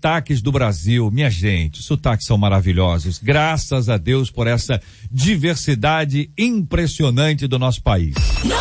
sotaques do Brasil. Minha gente, os sotaques são maravilhosos. Graças a Deus por essa diversidade impressionante do nosso país.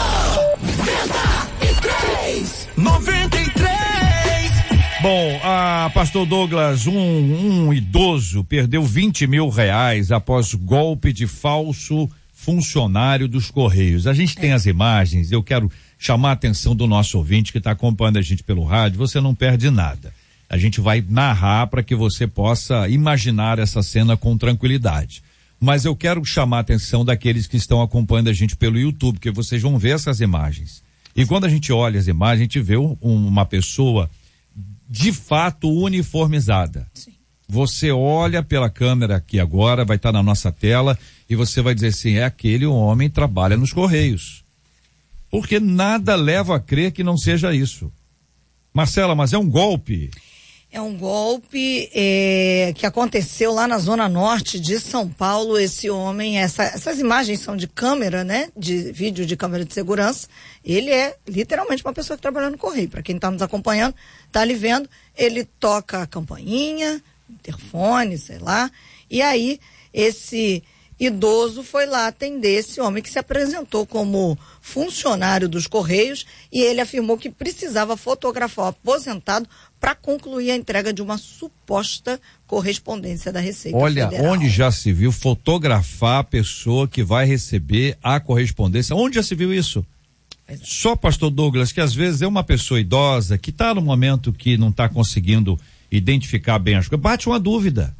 93. Bom, pastor Douglas, um idoso perdeu 20 mil reais após golpe de falso funcionário dos Correios. A gente tem as imagens, eu quero chamar a atenção do nosso ouvinte que está acompanhando a gente pelo rádio. Você não perde nada. A gente vai narrar para que você possa imaginar essa cena com tranquilidade. Mas eu quero chamar a atenção daqueles que estão acompanhando a gente pelo YouTube, porque vocês vão ver essas imagens. E quando a gente olha as imagens, a gente vê uma pessoa de fato uniformizada. Sim. Você olha pela câmera aqui agora, vai estar na nossa tela, e você vai dizer assim, aquele homem trabalha nos Correios. Porque nada leva a crer que não seja isso. Marcela, mas é um golpe? É um golpe que aconteceu lá na zona norte de São Paulo. Esse homem, essas imagens são de câmera, né? De vídeo de câmera de segurança. Ele é literalmente uma pessoa que trabalha no Correio. Para quem está nos acompanhando, está ali vendo, ele toca a campainha, interfone, sei lá. E aí, esse idoso foi lá atender esse homem que se apresentou como funcionário dos Correios e ele afirmou que precisava fotografar o aposentado para concluir a entrega de uma suposta correspondência da Receita Federal. Olha, onde já se viu fotografar a pessoa que vai receber a correspondência? Onde já se viu isso? Só, pastor Douglas, que às vezes é uma pessoa idosa que está no momento que não está conseguindo identificar bem as coisas, bate uma dúvida,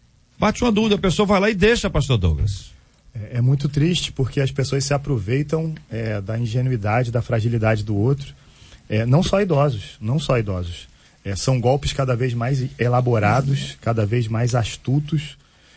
a pessoa vai lá e deixa, pastor Douglas. É muito triste porque as pessoas se aproveitam da ingenuidade, da fragilidade do outro, não só idosos. São golpes cada vez mais elaborados, cada vez mais astutos,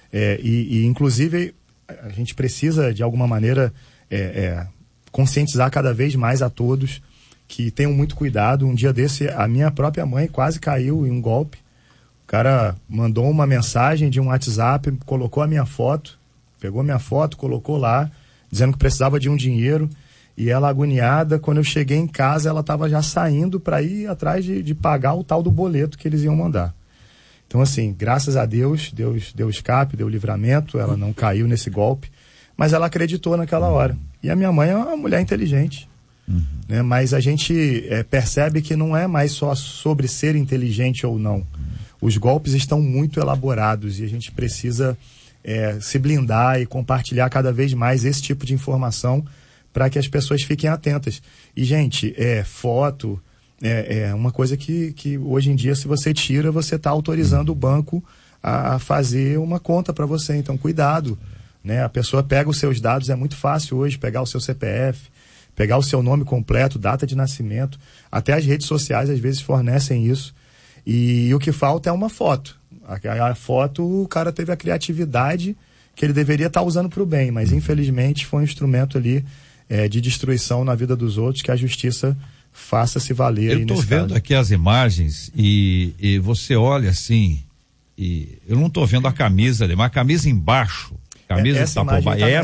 e inclusive a gente precisa de alguma maneira conscientizar cada vez mais a todos que tenham muito cuidado. Um dia desse a minha própria mãe quase caiu em um golpe. O cara mandou uma mensagem de um WhatsApp, colocou a minha foto, pegou minha foto, colocou lá, dizendo que precisava de um dinheiro, e ela agoniada, quando eu cheguei em casa, ela estava já saindo para ir atrás de pagar o tal do boleto que eles iam mandar. Então, assim, graças a Deus, Deus deu escape, deu livramento, ela não caiu nesse golpe, mas ela acreditou naquela hora. E a minha mãe é uma mulher inteligente, né? Mas a gente percebe que não é mais só sobre ser inteligente ou não. Os golpes estão muito elaborados e a gente precisa se blindar e compartilhar cada vez mais esse tipo de informação para que as pessoas fiquem atentas. E, gente, foto é uma coisa que hoje em dia, se você tira, você está autorizando o banco a fazer uma conta para você. Então, cuidado, né? A pessoa pega os seus dados, é muito fácil hoje pegar o seu CPF, pegar o seu nome completo, data de nascimento. Até as redes sociais, às vezes, fornecem isso. E o que falta é uma foto. A foto, o cara teve a criatividade que ele deveria estar usando para o bem, mas infelizmente foi um instrumento ali de destruição na vida dos outros, que a justiça faça se valer. Eu estou vendo caso aqui as imagens e você olha assim, e eu não estou vendo a camisa ali, mas a camisa embaixo, camisa essa tá por baixo, tá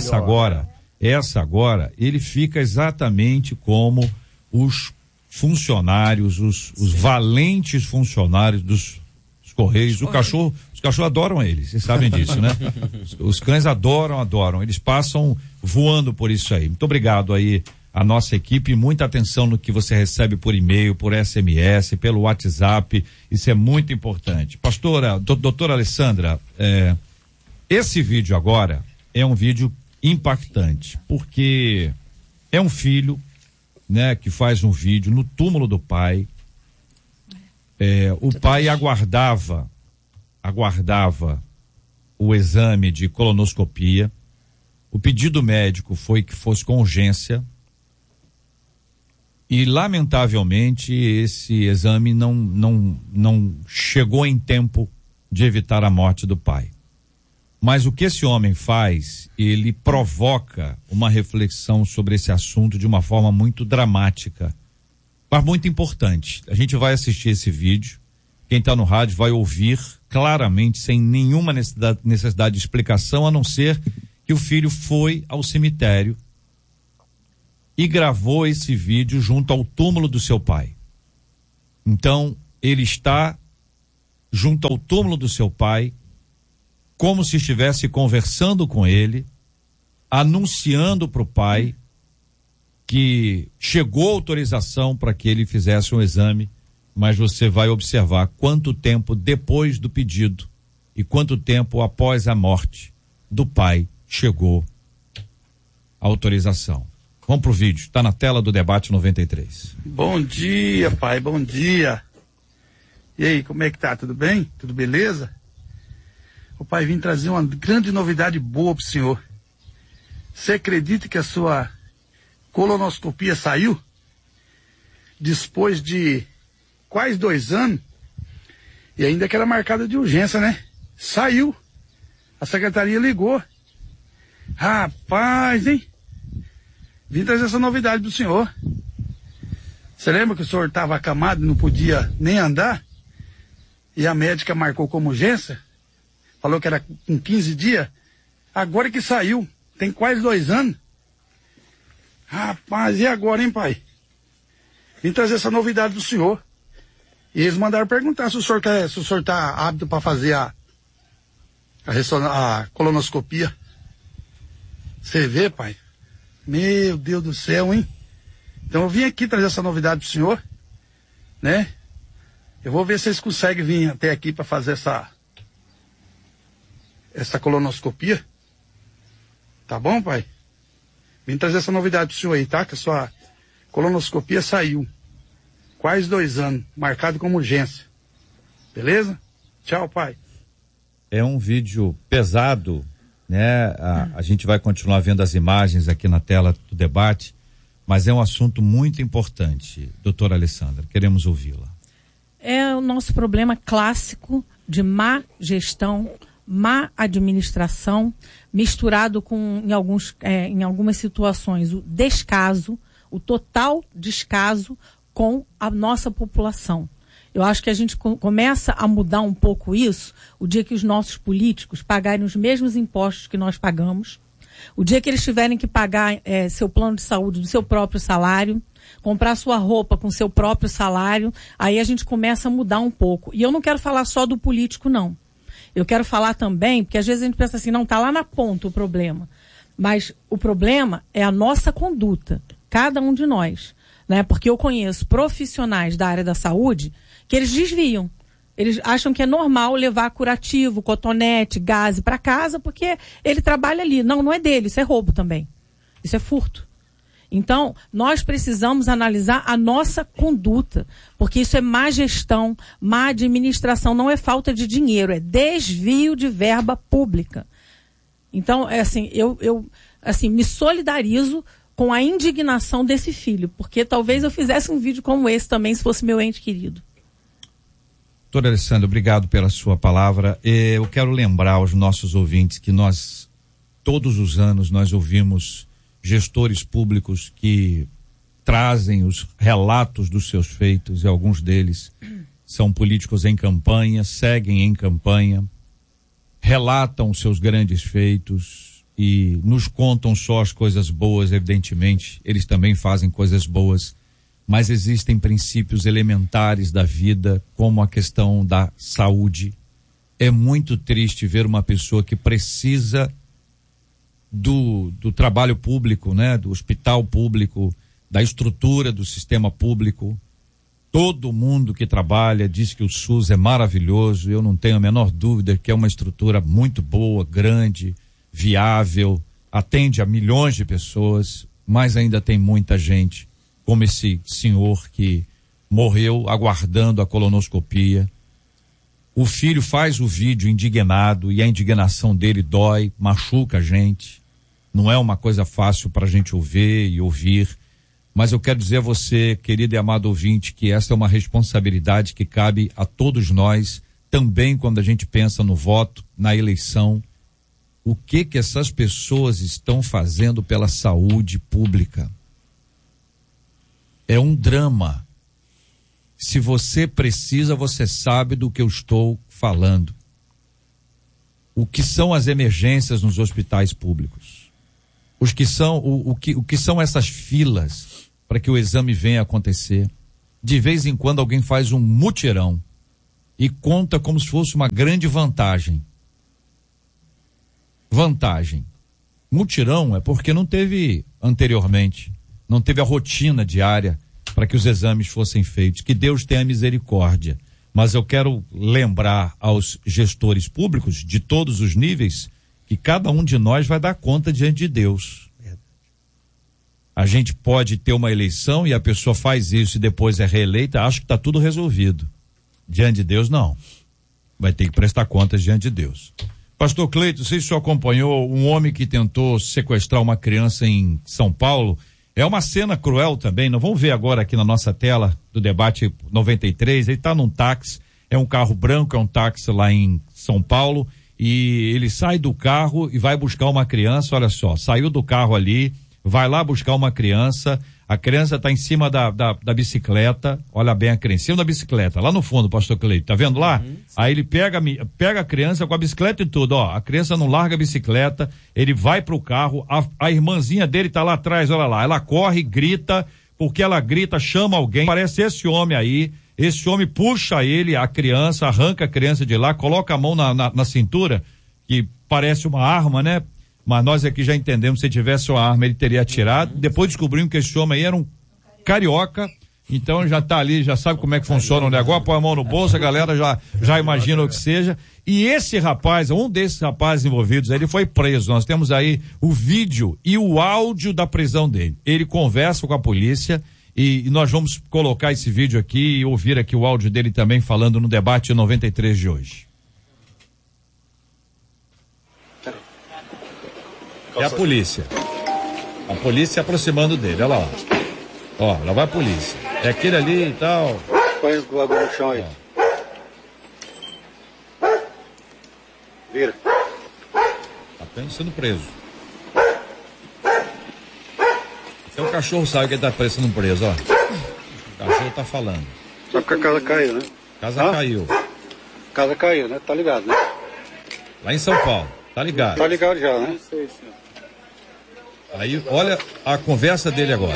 essa agora, ele fica exatamente como os funcionários, os valentes funcionários dos Correios. Os cachorros adoram eles, vocês sabem disso, né? Os cães adoram, eles passam voando por isso aí. Muito obrigado aí a nossa equipe, muita atenção no que você recebe por e-mail, por SMS, pelo WhatsApp, isso é muito importante. Doutora Alessandra, esse vídeo agora é um vídeo impactante, porque é um filho, né, que faz um vídeo no túmulo do pai. O pai aguardava o exame de colonoscopia. O pedido médico foi que fosse com urgência e, lamentavelmente, esse exame não chegou em tempo de evitar a morte do pai. Mas o que esse homem faz, ele provoca uma reflexão sobre esse assunto de uma forma muito dramática, mas muito importante. A gente vai assistir esse vídeo, quem está no rádio vai ouvir claramente, sem nenhuma necessidade de explicação, a não ser que o filho foi ao cemitério e gravou esse vídeo junto ao túmulo do seu pai. Então, ele está junto ao túmulo do seu pai, como se estivesse conversando com ele, anunciando para o pai que chegou autorização para que ele fizesse um exame, mas você vai observar quanto tempo depois do pedido e quanto tempo após a morte do pai chegou a autorização. Vamos pro vídeo, está na tela do Debate 93. Bom dia, pai, bom dia. E aí, como é que tá? Tudo bem? Tudo beleza? O pai, vim trazer uma grande novidade boa pro senhor. Você acredita que a sua colonoscopia saiu? Depois de quase 2 anos, e ainda que era marcada de urgência, né? Saiu. A secretaria ligou. Rapaz, hein? Vim trazer essa novidade pro senhor. Você lembra que o senhor estava acamado e não podia nem andar? E a médica marcou como urgência? Falou que era com 15 dias? Agora que saiu. Tem quase 2 anos. Rapaz, e agora, hein, pai? Vim trazer essa novidade do senhor. E eles mandaram perguntar se o senhor tá apto para fazer a colonoscopia. Você vê, pai? Meu Deus do céu, hein? Então eu vim aqui trazer essa novidade pro senhor, né? Eu vou ver se eles conseguem vir até aqui para fazer essa colonoscopia. Tá bom, pai? Vim trazer essa novidade pro senhor aí, tá? Que a sua colonoscopia saiu. Quase 2 anos, marcado como urgência. Beleza? Tchau, pai. É um vídeo pesado, né? A gente vai continuar vendo as imagens aqui na tela do debate, mas é um assunto muito importante. Doutora Alessandra, queremos ouvi-la. É o nosso problema clássico de má gestão, má administração, misturado com, em algumas situações, o descaso, o total descaso com a nossa população. Eu acho que a gente começa a mudar um pouco isso o dia que os nossos políticos pagarem os mesmos impostos que nós pagamos, o dia que eles tiverem que pagar seu plano de saúde do seu próprio salário, comprar sua roupa com seu próprio salário, aí a gente começa a mudar um pouco. E eu não quero falar só do político, não. Eu quero falar também, porque às vezes a gente pensa assim, não, tá lá na ponta o problema. Mas o problema é a nossa conduta, cada um de nós, né? Porque eu conheço profissionais da área da saúde que eles desviam. Eles acham que é normal levar curativo, cotonete, gás para casa, porque ele trabalha ali. Não, não é dele, isso é roubo também. Isso é furto. Então, nós precisamos analisar a nossa conduta, porque isso é má gestão, má administração, não é falta de dinheiro, é desvio de verba pública. Então, eu me solidarizo com a indignação desse filho, porque talvez eu fizesse um vídeo como esse também, se fosse meu ente querido. Doutora Alessandra, obrigado pela sua palavra. Eu quero lembrar aos nossos ouvintes que nós, todos os anos, nós ouvimos gestores públicos que trazem os relatos dos seus feitos, e alguns deles são políticos em campanha, seguem em campanha, relatam os seus grandes feitos e nos contam só as coisas boas. Evidentemente, eles também fazem coisas boas, mas existem princípios elementares da vida, como a questão da saúde. É muito triste ver uma pessoa que precisa do trabalho público, né? Do hospital público, da estrutura do sistema público. Todo mundo que trabalha diz que o SUS é maravilhoso. Eu não tenho a menor dúvida que é uma estrutura muito boa, grande, viável, atende a milhões de pessoas, mas ainda tem muita gente, como esse senhor que morreu aguardando a colonoscopia. O filho faz o vídeo indignado e a indignação dele dói, machuca a gente. Não é uma coisa fácil para a gente ouvir e ouvir, mas eu quero dizer a você, querido e amado ouvinte, que essa é uma responsabilidade que cabe a todos nós, também quando a gente pensa no voto, na eleição. O que essas pessoas estão fazendo pela saúde pública? É um drama. Se você precisa, você sabe do que eu estou falando. O que são as emergências nos hospitais públicos? O que são essas filas para que o exame venha acontecer? De vez em quando alguém faz um mutirão e conta como se fosse uma grande vantagem. Mutirão é porque não teve anteriormente, não teve a rotina diária para que os exames fossem feitos. Que Deus tenha misericórdia. Mas eu quero lembrar aos gestores públicos de todos os níveis que cada um de nós vai dar conta diante de Deus. A gente pode ter uma eleição e a pessoa faz isso e depois é reeleita, acho que está tudo resolvido. Diante de Deus, não. Vai ter que prestar contas diante de Deus. Pastor Cleito, você só acompanhou um homem que tentou sequestrar uma criança em São Paulo. É uma cena cruel também, nós vamos ver agora aqui na nossa tela do debate 93, ele está num táxi, é um carro branco, é um táxi lá em São Paulo, e ele sai do carro e vai buscar uma criança, olha só, saiu do carro ali, vai lá buscar uma criança, a criança está em cima da bicicleta, olha bem a criança, em cima da bicicleta, lá no fundo, pastor Cleito, tá vendo lá? Aí ele pega a criança com a bicicleta e tudo, ó, a criança não larga a bicicleta, ele vai pro carro, a irmãzinha dele tá lá atrás, olha lá, ela corre, grita, porque ela grita, chama alguém, parece esse homem aí, esse homem puxa ele, a criança, arranca a criança de lá, coloca a mão na cintura, que parece uma arma, né? Mas nós aqui já entendemos, se tivesse uma arma ele teria atirado, depois descobrimos que esse homem aí era um carioca, então já tá ali, já sabe como é que funciona o negócio, põe a mão no bolso, a galera já imagina o que seja, e esse rapaz, um desses rapazes envolvidos, ele foi preso, nós temos aí o vídeo e o áudio da prisão dele, ele conversa com a polícia e nós vamos colocar esse vídeo aqui e ouvir aqui o áudio dele também falando no debate 93 de hoje. É a polícia. A polícia aproximando dele, olha lá. Ó, lá vai a polícia. É aquele ali e tal. Põe o bagulho no chão aí. Vira. Tá sendo preso. Então o cachorro sabe que ele tá sendo preso, ó. O cachorro tá falando. Só porque a casa caiu, né? Casa caiu. Casa caiu, né? Tá ligado, né? Lá em São Paulo. Tá ligado? Tá ligado já, né? Não sei, senhor. Aí, olha a conversa dele agora.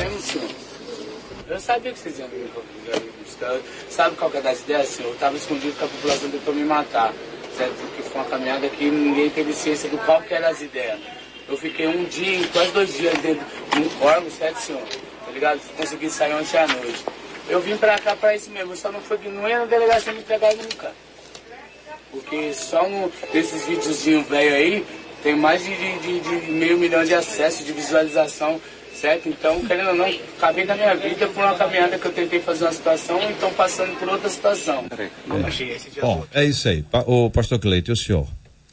Eu sabia que vocês iam me buscar. Sabe qual que é das ideias, senhor? Eu tava escondido que a população tentou me matar. Certo? Porque foi uma caminhada que ninguém teve ciência do qual que eram as ideias. Eu fiquei um dia, quase 2 dias dentro de um órgão, certo, senhor? Tá ligado? Consegui sair ontem à noite. Eu vim pra cá pra isso mesmo. Eu só não ia na delegacia me pegar nunca. Porque só desses videozinhos velho aí, tem mais de 500 mil de acessos, de visualização, certo? Então, querendo ou não, acabei da minha vida por uma caminhada que eu tentei fazer uma situação e estão passando por outra situação. Bom, é isso aí. O pastor Cleito, e o senhor?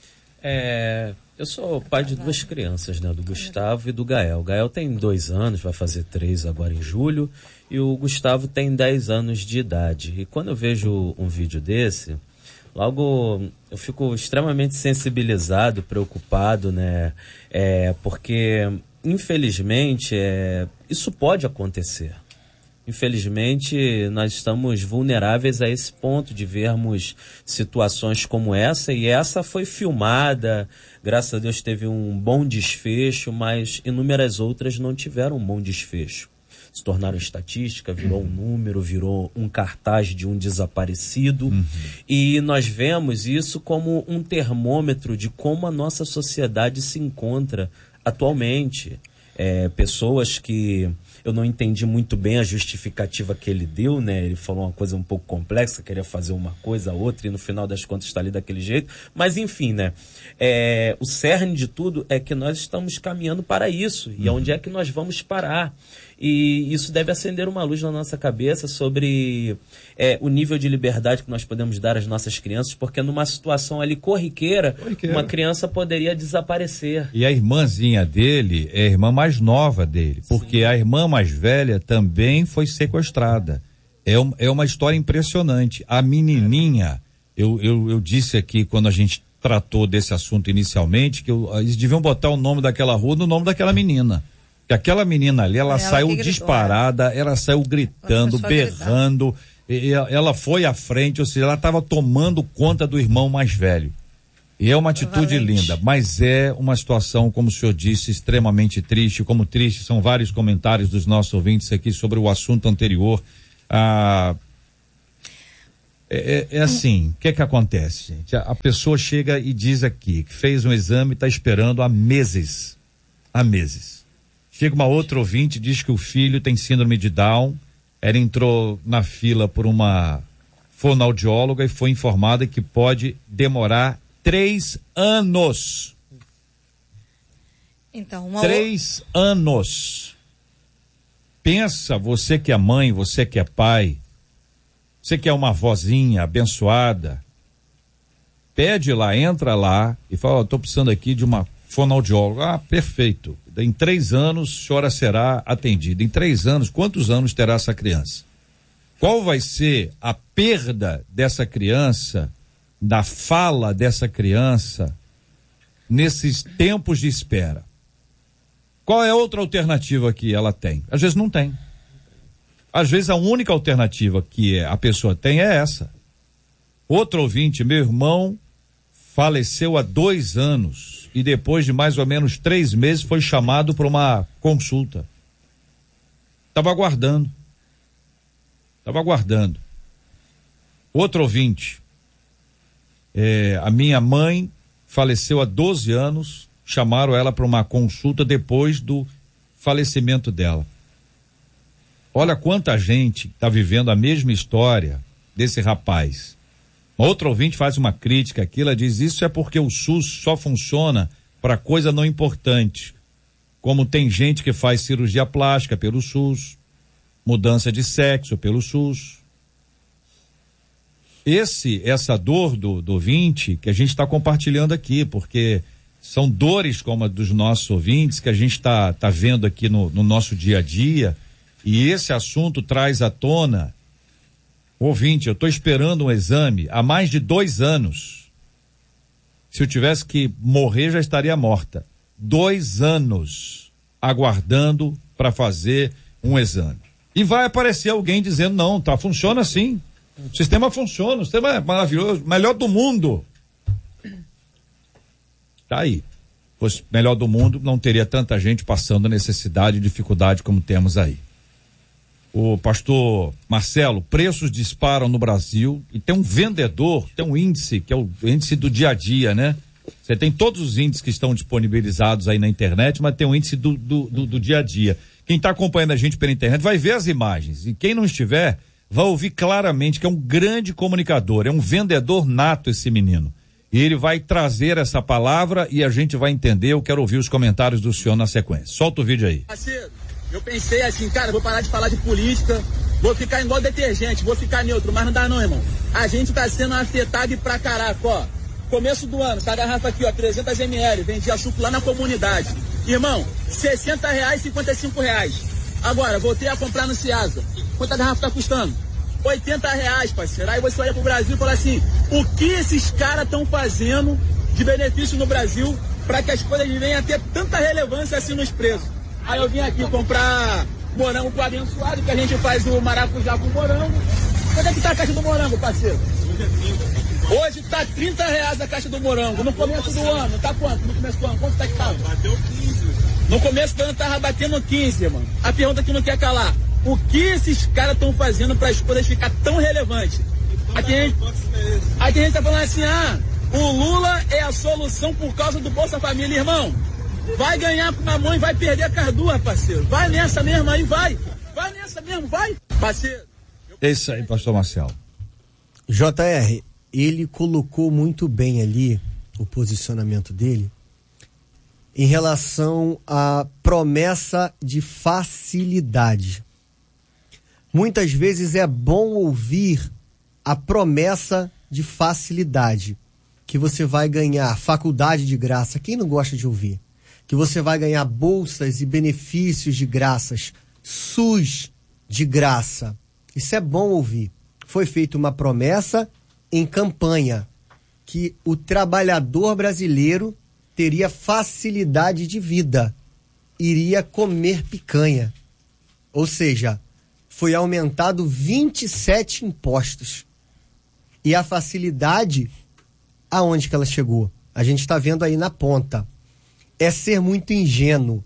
Eu sou pai de 2 crianças, né? Do Gustavo e do Gael. O Gael tem 2 anos, vai fazer 3 agora em julho, e o Gustavo tem 10 anos de idade. E quando eu vejo um vídeo desse, logo eu fico extremamente sensibilizado, preocupado, né? Porque, infelizmente, isso pode acontecer. Infelizmente, nós estamos vulneráveis a esse ponto de vermos situações como essa, e essa foi filmada, graças a Deus teve um bom desfecho, mas inúmeras outras não tiveram um bom desfecho. Se tornaram estatística, virou um número, virou um cartaz de um desaparecido. E nós vemos isso como um termômetro de como a nossa sociedade se encontra atualmente. Pessoas que eu não entendi muito bem a justificativa que ele deu, né? Ele falou uma coisa um pouco complexa, queria fazer uma coisa, outra, e no final das contas está ali daquele jeito. Mas enfim, né? O cerne de tudo é que nós estamos caminhando para isso. E onde é que nós vamos parar? E isso deve acender uma luz na nossa cabeça sobre o nível de liberdade que nós podemos dar às nossas crianças, porque numa situação ali corriqueira, uma criança poderia desaparecer. E a irmãzinha dele é a irmã mais nova dele, porque Sim. A irmã mais velha também foi sequestrada. É uma história impressionante. A menininha, eu disse aqui quando a gente tratou desse assunto inicialmente, que eles deviam botar o nome daquela rua no nome daquela menina. Que aquela menina ali, ela saiu disparada, ela saiu gritando, berrando, ela foi à frente, ou seja, ela estava tomando conta do irmão mais velho. E é uma atitude linda, mas é uma situação, como o senhor disse, extremamente triste. Como triste são vários comentários dos nossos ouvintes aqui sobre o assunto anterior. É assim, o que é que acontece, gente? A pessoa chega e diz aqui que fez um exame e está esperando há meses. Chega uma outra ouvinte e diz que o filho tem síndrome de Down, ela entrou na fila por uma fonoaudióloga e foi informada que pode demorar 3 anos. Então, 3 anos. Pensa, você que é mãe, você que é pai, você que é uma avózinha abençoada, pede lá, entra lá e fala, tô precisando aqui de uma fonoaudióloga. Ah, perfeito. Em 3 anos, a senhora será atendida. Em 3 anos, quantos anos terá essa criança? Qual vai ser a perda dessa criança, da fala dessa criança, nesses tempos de espera? Qual é a outra alternativa que ela tem? Às vezes não tem. Às vezes a única alternativa que a pessoa tem é essa. Outro ouvinte, meu irmão faleceu há 2 anos e depois de mais ou menos 3 meses foi chamado para uma consulta. Estava aguardando. Outro ouvinte, a minha mãe faleceu há 12 anos, chamaram ela para uma consulta depois do falecimento dela. Olha quanta gente está vivendo a mesma história desse rapaz. Outro ouvinte faz uma crítica aqui, ela diz, isso é porque o SUS só funciona para coisa não importante. Como tem gente que faz cirurgia plástica pelo SUS, mudança de sexo pelo SUS. Essa dor do ouvinte que a gente está compartilhando aqui, porque são dores como a dos nossos ouvintes que a gente tá vendo aqui no nosso dia a dia, e esse assunto traz à tona. Ouvinte, eu estou esperando um exame há mais de 2 anos. Se eu tivesse que morrer, já estaria morta. 2 anos aguardando para fazer um exame. E vai aparecer alguém dizendo, não, funciona assim. O sistema funciona, o sistema é maravilhoso, melhor do mundo. Tá aí. Se fosse melhor do mundo, não teria tanta gente passando necessidade e dificuldade como temos aí. O pastor Marcelo, preços disparam no Brasil e tem um vendedor, tem um índice, que é o índice do dia a dia, né? Você tem todos os índices que estão disponibilizados aí na internet, mas tem um índice do dia a dia. Quem está acompanhando a gente pela internet vai ver as imagens, e quem não estiver vai ouvir claramente que é um grande comunicador, é um vendedor nato esse menino. E ele vai trazer essa palavra e a gente vai entender. Eu quero ouvir os comentários do senhor na sequência. Solta o vídeo aí. Eu pensei assim, cara, vou parar de falar de política, vou ficar igual detergente, vou ficar neutro, mas não dá não, irmão. A gente tá sendo afetado e pra caraca, ó. Começo do ano, essa garrafa aqui, ó, 300 ml, vendia suco lá na comunidade. Irmão, R$60, R$55. Agora, voltei a comprar no Ciasa. Quanto a garrafa tá custando? R$80, parceiro. Aí você olha pro Brasil e fala assim, o que esses caras estão fazendo de benefício no Brasil para que as coisas venham a ter tanta relevância assim nos preços? Aí eu vim aqui comprar morango com abençoado, que a gente faz o maracujá com morango. Quanto é que tá a caixa do morango, parceiro? Hoje tá R$30 a caixa do morango. No começo do ano, tá quanto? No começo do ano, quanto tá que tava? Bateu 15. No começo do ano tava batendo 15, mano. A pergunta que não quer calar. O que esses caras estão fazendo para as coisas ficar tão relevantes? Aqui a gente tá falando assim, o Lula é a solução por causa do Bolsa Família, irmão. Vai ganhar com a mão e vai perder com as duas, parceiro. Vai nessa mesmo aí, vai. Vai nessa mesmo, vai, parceiro. É isso aí, pastor Marcelo. JR, ele colocou muito bem ali o posicionamento dele em relação à promessa de facilidade. Muitas vezes é bom ouvir a promessa de facilidade, que você vai ganhar faculdade de graça. Quem não gosta de ouvir? Que você vai ganhar bolsas e benefícios de graças, SUS de graça. Isso é bom ouvir. Foi feita uma promessa em campanha que o trabalhador brasileiro teria facilidade de vida, iria comer picanha. Ou seja, foi aumentado 27 impostos. E a facilidade, aonde que ela chegou? A gente está vendo aí na ponta. É ser muito ingênuo,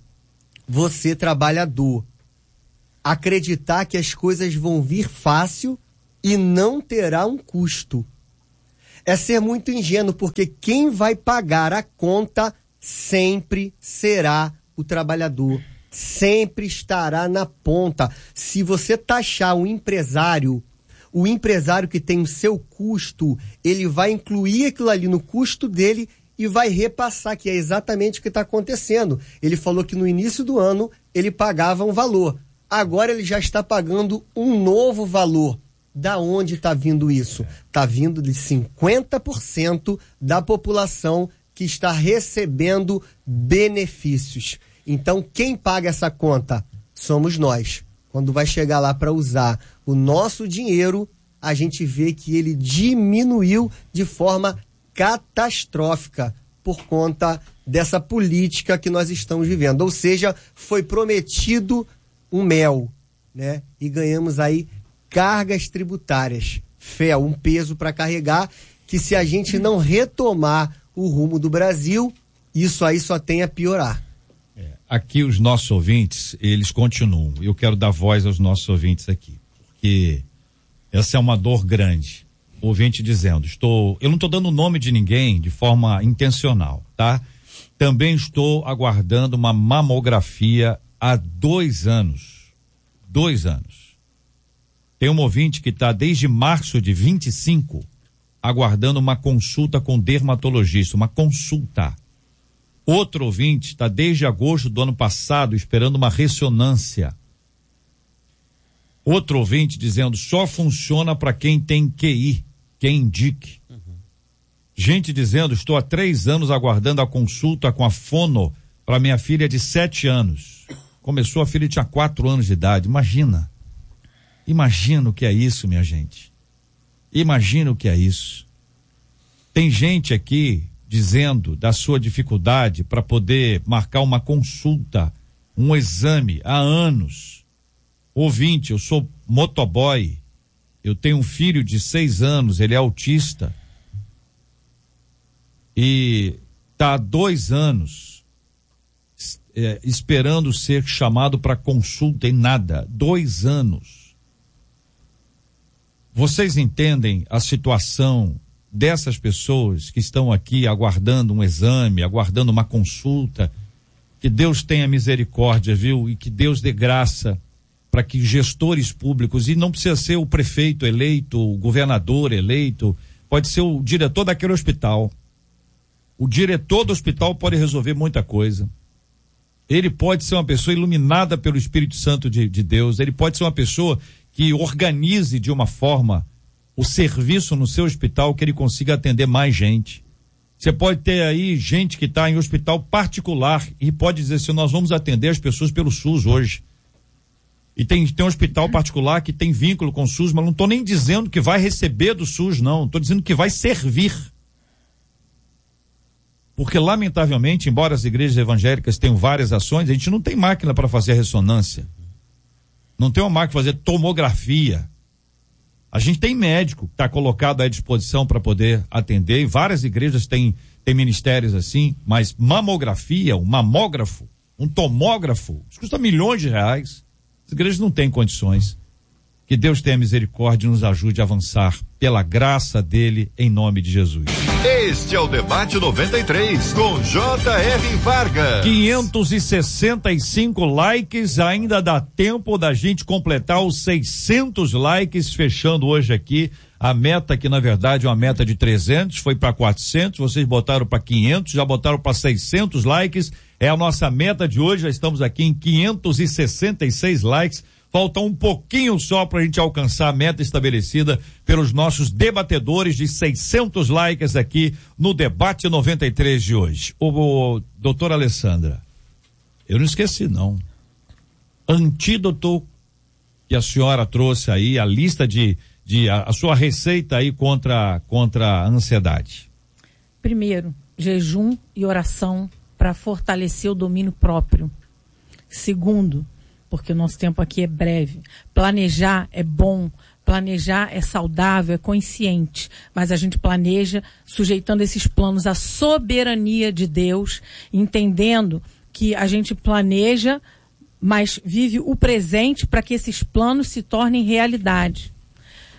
você trabalhador, acreditar que as coisas vão vir fácil e não terá um custo. É ser muito ingênuo, porque quem vai pagar a conta sempre será o trabalhador, sempre estará na ponta. Se você taxar o empresário que tem o seu custo, ele vai incluir aquilo ali no custo dele e vai repassar, que é exatamente o que está acontecendo. Ele falou que no início do ano ele pagava um valor, agora ele já está pagando um novo valor. Da onde está vindo isso? Está vindo de 50% da população que está recebendo benefícios. Então, quem paga essa conta? Somos nós. Quando vai chegar lá para usar o nosso dinheiro, a gente vê que ele diminuiu de forma catastrófica por conta dessa política que nós estamos vivendo. Ou seja, foi prometido um mel, né? E ganhamos aí cargas tributárias, um peso para carregar, que se a gente não retomar o rumo do Brasil, isso aí só tem a piorar. Aqui os nossos ouvintes, eles continuam. Eu quero dar voz aos nossos ouvintes aqui, porque essa é uma dor grande. O ouvinte dizendo, eu não estou dando o nome de ninguém de forma intencional, tá? Também estou aguardando uma mamografia há 2 anos. 2 anos. Tem um ouvinte que está desde março de 25 aguardando uma consulta com dermatologista, uma consulta. Outro ouvinte está desde agosto do ano passado esperando uma ressonância. Outro ouvinte dizendo só funciona para quem tem QI, quem indique. Gente dizendo estou há 3 anos aguardando a consulta com a fono para minha filha de 7 anos. Começou a filha tinha 4 anos de idade, imagina. Imagina o que é isso, minha gente. Imagina o que é isso. Tem gente aqui dizendo da sua dificuldade para poder marcar uma consulta, um exame há anos. Ouvinte, eu sou motoboy, eu tenho um filho de 6 anos, ele é autista e está há 2 anos esperando ser chamado para consulta e nada. 2 anos. Vocês entendem a situação dessas pessoas que estão aqui aguardando um exame, aguardando uma consulta? Que Deus tenha misericórdia, viu? E que Deus dê graça para que gestores públicos, e não precisa ser o prefeito eleito, o governador eleito, pode ser o diretor daquele hospital. O diretor do hospital pode resolver muita coisa. Ele pode ser uma pessoa iluminada pelo Espírito Santo de Deus, ele pode ser uma pessoa que organize de uma forma o serviço no seu hospital, que ele consiga atender mais gente. Você pode ter aí gente que está em hospital particular e pode dizer assim, nós vamos atender as pessoas pelo SUS hoje. E tem um hospital particular que tem vínculo com o SUS, mas não estou nem dizendo que vai receber do SUS, não. Estou dizendo que vai servir. Porque, lamentavelmente, embora as igrejas evangélicas tenham várias ações, a gente não tem máquina para fazer ressonância. Não tem uma máquina para fazer tomografia. A gente tem médico que está colocado à disposição para poder atender, e várias igrejas têm ministérios assim, mas mamografia, um mamógrafo, um tomógrafo, isso custa milhões de reais. As igrejas não têm condições. Que Deus tenha misericórdia e nos ajude a avançar pela graça dele, em nome de Jesus. Este é o Debate 93 com J.R. Vargas. 565 likes, ainda dá tempo da gente completar os 600 likes, fechando hoje aqui a meta, que na verdade é uma meta de 300, foi para 400, vocês botaram para 500, já botaram para 600 likes, é a nossa meta de hoje, já estamos aqui em 566 likes. Falta um pouquinho só para a gente alcançar a meta estabelecida pelos nossos debatedores de 600 likes aqui no Debate 93 de hoje. Doutora Alessandra, eu não esqueci não. Antídoto que a senhora trouxe aí, a lista a sua receita aí contra a ansiedade. Primeiro, jejum e oração para fortalecer o domínio próprio. Segundo, porque o nosso tempo aqui é breve, planejar é bom, planejar é saudável, é consciente, mas a gente planeja sujeitando esses planos à soberania de Deus, entendendo que a gente planeja, mas vive o presente para que esses planos se tornem realidade.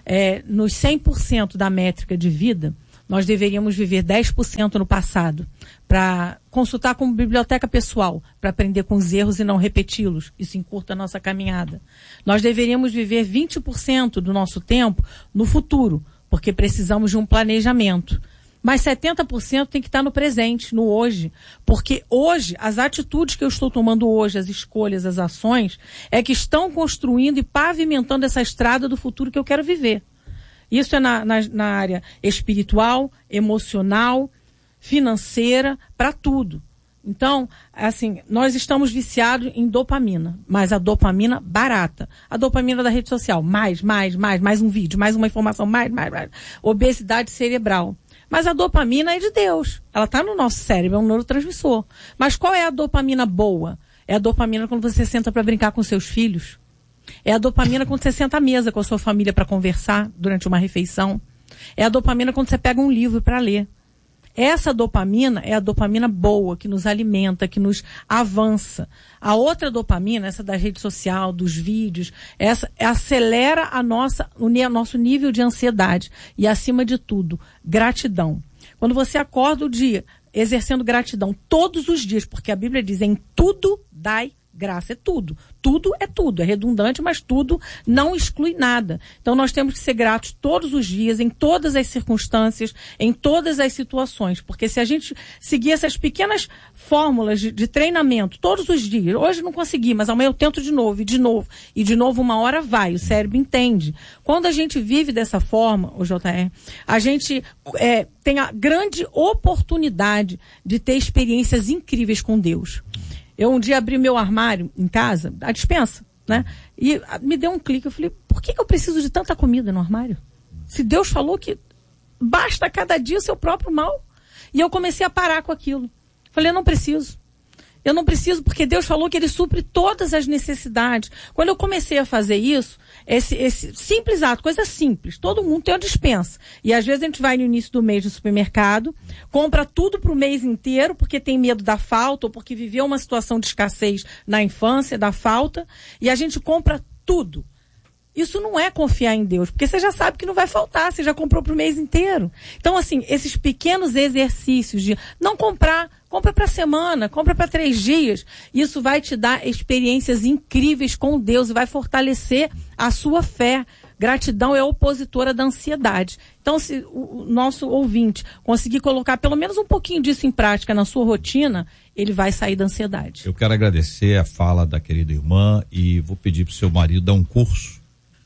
nos 100% da métrica de vida, nós deveríamos viver 10% no passado, para consultar como biblioteca pessoal, para aprender com os erros e não repeti-los. Isso encurta a nossa caminhada. Nós deveríamos viver 20% do nosso tempo no futuro, porque precisamos de um planejamento. Mas 70% tem que estar no presente, no hoje. Porque hoje, as atitudes que eu estou tomando hoje, as escolhas, as ações, é que estão construindo e pavimentando essa estrada do futuro que eu quero viver. Isso é na área espiritual, emocional, financeira, para tudo. Então, assim, nós estamos viciados em dopamina, mas a dopamina barata. A dopamina da rede social, mais um vídeo, mais uma informação, mais. Obesidade cerebral. Mas a dopamina é de Deus. Ela está no nosso cérebro, é um neurotransmissor. Mas qual é a dopamina boa? É a dopamina quando você senta para brincar com seus filhos. É a dopamina quando você senta à mesa com a sua família para conversar durante uma refeição. É a dopamina quando você pega um livro para ler. Essa dopamina é a dopamina boa, que nos alimenta, que nos avança. A outra dopamina, essa da rede social, dos vídeos, essa acelera o nosso nível de ansiedade. E, acima de tudo, gratidão. Quando você acorda o dia exercendo gratidão todos os dias, porque a Bíblia diz, em tudo dai graça, é tudo. Tudo é tudo, é redundante, mas tudo não exclui nada. Então nós temos que ser gratos todos os dias, em todas as circunstâncias, em todas as situações, porque se a gente seguir essas pequenas fórmulas de treinamento todos os dias, hoje não consegui, mas amanhã eu tento de novo, e de novo uma hora vai, o cérebro entende. Quando a gente vive dessa forma, o JR, a gente tem a grande oportunidade de ter experiências incríveis com Deus. Eu um dia abri meu armário em casa, a despensa, né? E me deu um clique, eu falei, por que eu preciso de tanta comida no armário? Se Deus falou que basta cada dia o seu próprio mal. E eu comecei a parar com aquilo. Falei, eu não preciso porque Deus falou que Ele supre todas as necessidades. Quando eu comecei a fazer isso, esse simples ato, coisa simples, todo mundo tem uma despensa. E às vezes a gente vai no início do mês no supermercado, compra tudo para o mês inteiro, porque tem medo da falta, ou porque viveu uma situação de escassez na infância, da falta, e a gente compra tudo. Isso não é confiar em Deus, porque você já sabe que não vai faltar, você já comprou para o mês inteiro. Então, assim, esses pequenos exercícios de não compra para a semana, compra para 3 dias, isso vai te dar experiências incríveis com Deus e vai fortalecer a sua fé. Gratidão é opositora da ansiedade. Então, se o nosso ouvinte conseguir colocar pelo menos um pouquinho disso em prática na sua rotina, ele vai sair da ansiedade. Eu quero agradecer a fala da querida irmã e vou pedir para o seu marido dar um curso,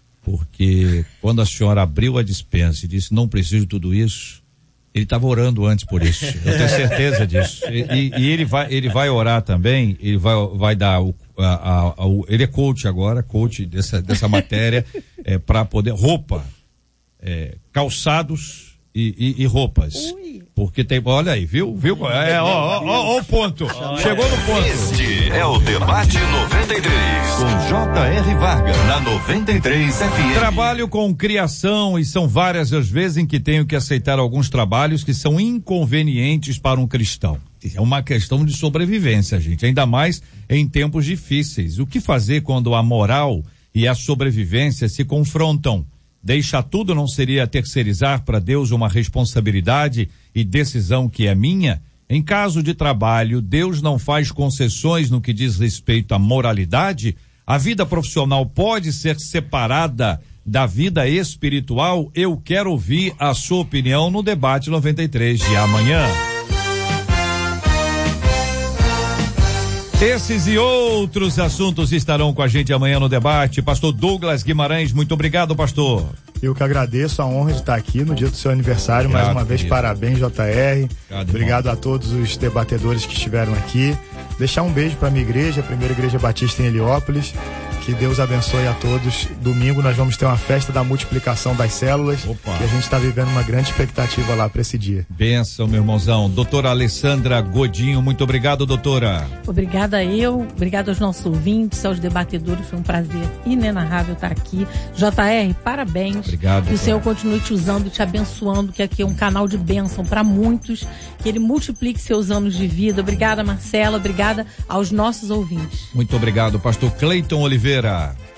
porque quando a senhora abriu a despensa e disse não preciso de tudo isso, ele estava orando antes por isso. Eu tenho certeza disso. E ele vai orar também. Ele vai dar ele é coach agora, coach dessa matéria, para poder roupa, calçados e roupas. Ui. Porque tem, olha aí, viu? Ó o ponto. Chegou no ponto. Este é o Debate 93 com J.R. Vargas na 93 FM. Trabalho com criação e são várias as vezes em que tenho que aceitar alguns trabalhos que são inconvenientes para um cristão. É uma questão de sobrevivência, gente, ainda mais em tempos difíceis. O que fazer quando a moral e a sobrevivência se confrontam? Deixar tudo não seria terceirizar para Deus uma responsabilidade e decisão que é minha? Em caso de trabalho, Deus não faz concessões no que diz respeito à moralidade? A vida profissional pode ser separada da vida espiritual? Eu quero ouvir a sua opinião no Debate 93 de amanhã. Esses e outros assuntos estarão com a gente amanhã no debate. Pastor Douglas Guimarães, muito obrigado, pastor. Eu que agradeço a honra de estar aqui no dia do seu aniversário. Obrigado, mais uma vez, parabéns, JR. Obrigado a todos os debatedores que estiveram aqui. Deixar um beijo para a minha igreja, a Primeira Igreja Batista em Heliópolis. Que Deus abençoe a todos. Domingo nós vamos ter uma festa da multiplicação das células. Opa. E a gente está vivendo uma grande expectativa lá para esse dia. Bênção, meu irmãozão. Doutora Alessandra Godinho, muito obrigado, doutora. Obrigada obrigado aos nossos ouvintes, aos debatedores, foi um prazer inenarrável estar aqui. JR, parabéns. Obrigado. Que o Senhor continue te usando e te abençoando, que aqui é um canal de bênção para muitos, que Ele multiplique seus anos de vida. Obrigada, Marcela, obrigada aos nossos ouvintes. Muito obrigado, pastor Cleiton Oliveira.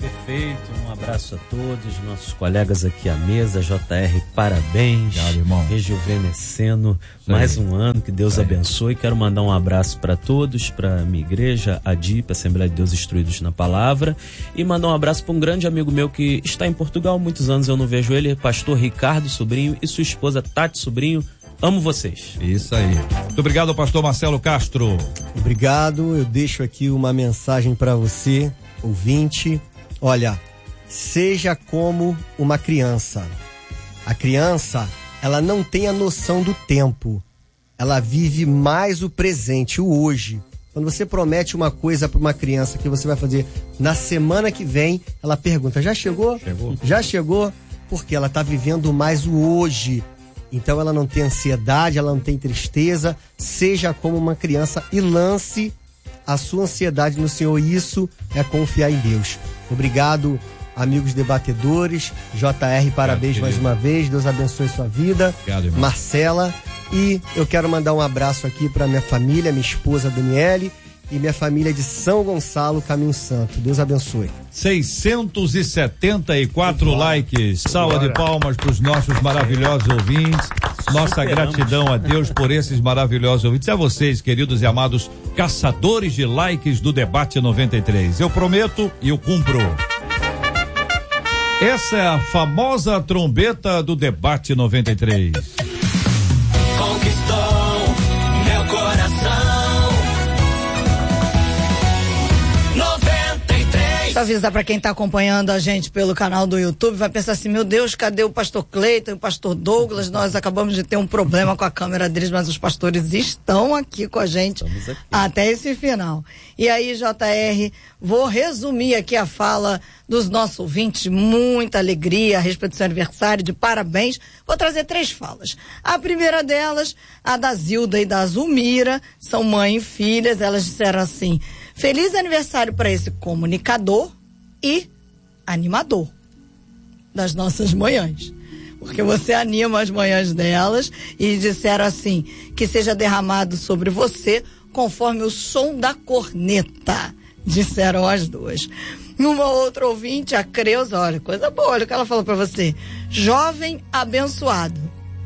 Perfeito, um abraço a todos, nossos colegas aqui à mesa, JR, parabéns, irmão. Rejuvenescendo mais um ano, que Deus abençoe. Quero mandar um abraço para todos, para minha igreja, a DIP, Assembleia de Deus Instruídos na Palavra, e mandar um abraço para um grande amigo meu que está em Portugal há muitos anos, eu não vejo ele, pastor Ricardo Sobrinho e sua esposa Tati Sobrinho. Amo vocês. Isso aí. Muito obrigado, pastor Marcelo Castro. Obrigado, eu deixo aqui uma mensagem para você, ouvinte. Olha, seja como uma criança. A criança, ela não tem a noção do tempo. Ela vive mais o presente, o hoje. Quando você promete uma coisa para uma criança que você vai fazer na semana que vem, ela pergunta, já chegou? Já chegou? Porque ela está vivendo mais o hoje. Então ela não tem ansiedade, ela não tem tristeza. Seja como uma criança e lance a sua ansiedade no Senhor. Isso é confiar em Deus. Obrigado, amigos debatedores. JR, parabéns mais uma vez. Deus abençoe sua vida. Obrigado, irmão. Marcela. E eu quero mandar um abraço aqui para minha família, minha esposa Daniele e minha família de São Gonçalo, Caminho Santo. Deus abençoe. 674 likes. Salva de palmas para os nossos maravilhosos ouvintes. Nossa gratidão a Deus por esses maravilhosos ouvintes. A vocês, queridos e amados caçadores de likes do Debate 93. Eu prometo e eu cumpro. Essa é a famosa trombeta do Debate 93. Conquistou meu coração. 93. Deixa eu avisar pra quem tá acompanhando a gente pelo canal do YouTube, vai pensar assim, meu Deus, cadê o pastor Cleiton e o pastor Douglas? Nós acabamos de ter um problema com a câmera deles, mas os pastores estão aqui com a gente até esse final. E aí, JR, vou resumir aqui a fala dos nossos ouvintes, muita alegria a respeito do seu aniversário, de parabéns. Vou trazer 3 falas. A primeira delas, a da Zilda e da Zulmira, são mãe e filhas, elas disseram assim, feliz aniversário para esse comunicador e animador das nossas manhãs. Porque você anima as manhãs delas e disseram assim, que seja derramado sobre você conforme o som da corneta, disseram as duas. Uma outra ouvinte, a Creuza, olha, coisa boa, olha o que ela falou pra você. Jovem abençoado.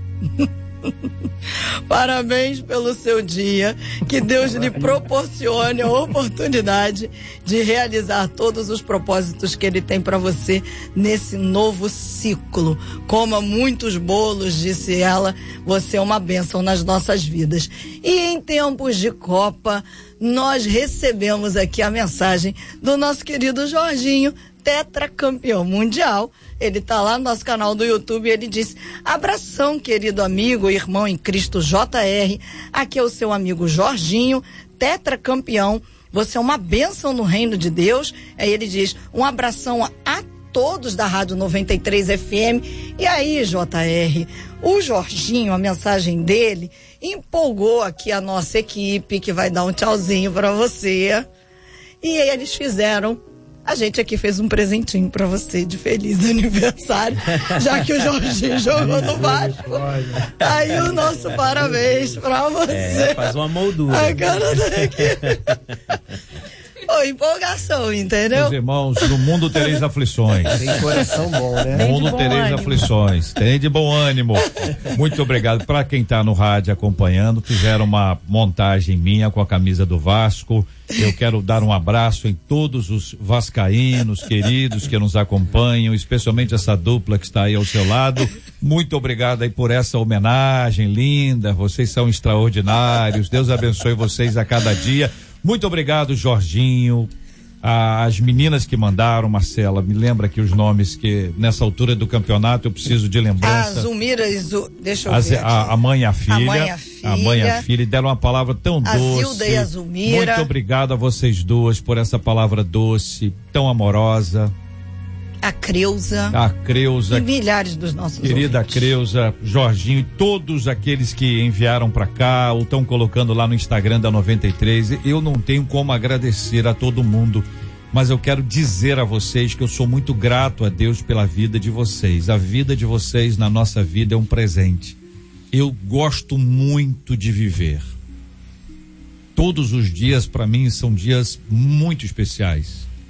Parabéns pelo seu dia, que Deus lhe proporcione a oportunidade de realizar todos os propósitos que Ele tem para você nesse novo ciclo. Coma muitos bolos, disse ela, você é uma bênção nas nossas vidas. E em tempos de Copa, nós recebemos aqui a mensagem do nosso querido Jorginho, tetracampeão mundial. Ele tá lá no nosso canal do YouTube e ele disse, abração, querido amigo, irmão em Cristo JR, aqui é o seu amigo Jorginho, tetracampeão, você é uma bênção no reino de Deus. Aí ele diz, um abração a todos da Rádio 93 FM. E aí, JR, o Jorginho, a mensagem dele, empolgou aqui a nossa equipe, que vai dar um tchauzinho pra você. E aí eles fizeram, a gente aqui fez um presentinho pra você de feliz aniversário, já que o Jorginho jogou no Vasco. Aí o nosso parabéns pra você. Faz uma moldura. A cara daqui. Ô, empolgação, entendeu? Meus irmãos, no mundo tereis aflições. Tem coração bom, né? No mundo tereis aflições. Tem de bom ânimo. Muito obrigado. Para quem tá no rádio acompanhando, fizeram uma montagem minha com a camisa do Vasco. Eu quero dar um abraço em todos os vascaínos queridos que nos acompanham, especialmente essa dupla que está aí ao seu lado. Muito obrigado aí por essa homenagem linda. Vocês são extraordinários. Deus abençoe vocês a cada dia. Muito obrigado, Jorginho. As meninas que mandaram, Marcela, me lembra aqui os nomes que nessa altura do campeonato eu preciso de lembrança. A Zulmira e deixa eu ver a mãe e a filha. A mãe e a filha deram uma palavra tão doce. A Zilda e a Zulmira. Muito obrigado a vocês duas por essa palavra doce, tão amorosa. A Creuza. E milhares dos nossos querida ouvintes. Creuza, Jorginho e todos aqueles que enviaram para cá ou estão colocando lá no Instagram da 93. Eu não tenho como agradecer a todo mundo, mas eu quero dizer a vocês que eu sou muito grato a Deus pela vida de vocês. A vida de vocês na nossa vida é um presente. Eu gosto muito de viver. Todos os dias para mim são dias muito especiais.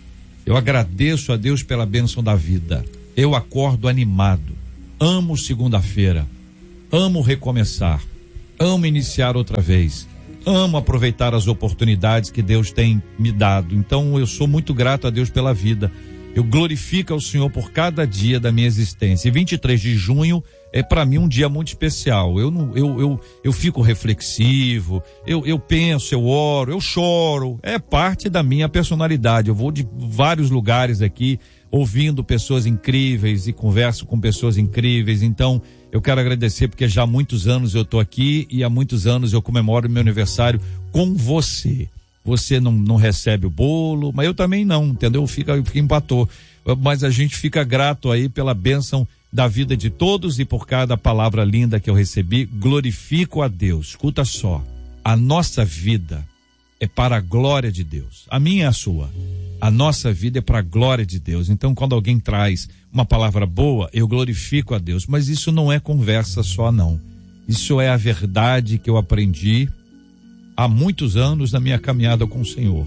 Eu agradeço a Deus pela bênção da vida. Eu acordo animado. Amo segunda-feira. Amo recomeçar. Amo iniciar outra vez. Amo aproveitar as oportunidades que Deus tem me dado. Então eu sou muito grato a Deus pela vida. Eu glorifico ao Senhor por cada dia da minha existência. E 23 de junho é para mim um dia muito especial. Eu fico reflexivo, eu penso, eu oro, eu choro. É parte da minha personalidade. Eu vou de vários lugares aqui ouvindo pessoas incríveis e converso com pessoas incríveis. Então eu quero agradecer porque já há muitos anos eu estou aqui e há muitos anos eu comemoro meu aniversário com você. Você não recebe o bolo, mas eu também não, entendeu? Fica empatou. Mas a gente fica grato aí pela bênção da vida de todos e por cada palavra linda que eu recebi. Glorifico a Deus. Escuta só, a nossa vida é para a glória de Deus. A minha e a sua. A nossa vida é para a glória de Deus. Então, quando alguém traz uma palavra boa, eu glorifico a Deus. Mas isso não é conversa só, não. Isso é a verdade que eu aprendi há muitos anos na minha caminhada com o Senhor.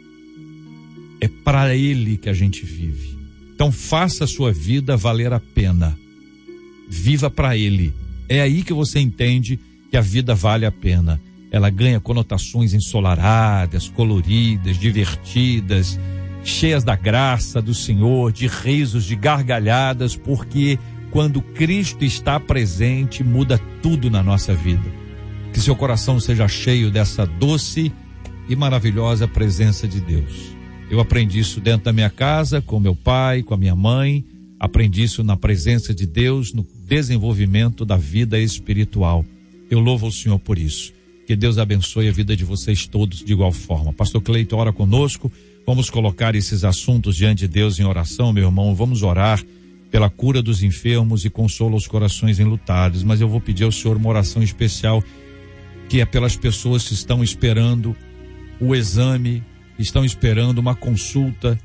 É para Ele que a gente vive. Então faça a sua vida valer a pena. Viva para Ele. É aí que você entende que a vida vale a pena. Ela ganha conotações ensolaradas, coloridas, divertidas, cheias da graça do Senhor, de risos, de gargalhadas, porque quando Cristo está presente, muda tudo na nossa vida. Que seu coração seja cheio dessa doce e maravilhosa presença de Deus. Eu aprendi isso dentro da minha casa, com meu pai, com a minha mãe. Aprendi isso na presença de Deus, no desenvolvimento da vida espiritual. Eu louvo o Senhor por isso. Que Deus abençoe a vida de vocês todos de igual forma. Pastor Cleito, ora conosco. Vamos colocar esses assuntos diante de Deus em oração, meu irmão. Vamos orar pela cura dos enfermos e consola os corações enlutados. Mas eu vou pedir ao Senhor uma oração especial, que é pelas pessoas que estão esperando o exame, estão esperando uma consulta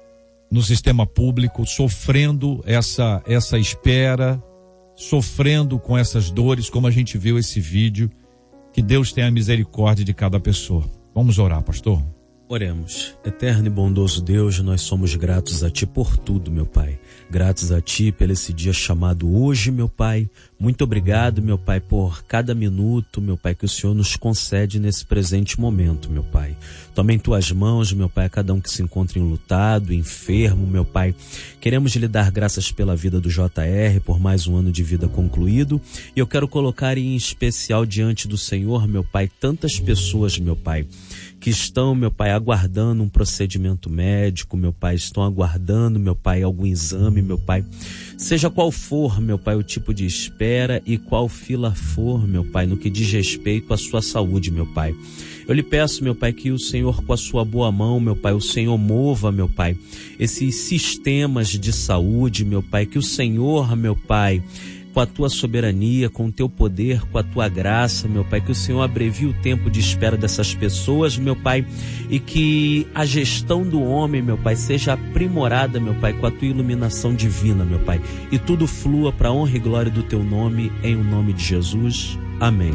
no sistema público, sofrendo essa espera, sofrendo com essas dores, como a gente viu esse vídeo. Que Deus tenha misericórdia de cada pessoa. Vamos orar, pastor. Oremos. Eterno e bondoso Deus, nós somos gratos a Ti por tudo, meu Pai. Gratos a Ti por esse dia chamado hoje, meu Pai. Muito obrigado, meu Pai, por cada minuto, meu Pai, que o Senhor nos concede nesse presente momento, meu Pai. Toma em Tuas mãos, meu Pai, a cada um que se encontra enlutado, enfermo, meu Pai. Queremos lhe dar graças pela vida do JR, por mais um ano de vida concluído. E eu quero colocar em especial diante do Senhor, meu Pai, tantas pessoas, meu Pai, que estão, meu Pai, aguardando um procedimento médico, meu Pai, estão aguardando, meu Pai, algum exame, meu Pai, seja qual for, meu Pai, o tipo de espera e qual fila for, meu Pai, no que diz respeito à sua saúde, meu Pai. Eu lhe peço, meu Pai, que o Senhor, com a sua boa mão, meu Pai, o Senhor mova, meu Pai, esses sistemas de saúde, meu Pai, que o Senhor, meu Pai, com a tua soberania, com o teu poder, com a tua graça, meu Pai, que o Senhor abrevie o tempo de espera dessas pessoas, meu Pai, e que a gestão do homem, meu Pai, seja aprimorada, meu Pai, com a tua iluminação divina, meu Pai, e tudo flua para a honra e glória do teu nome, em o nome de Jesus. Amém.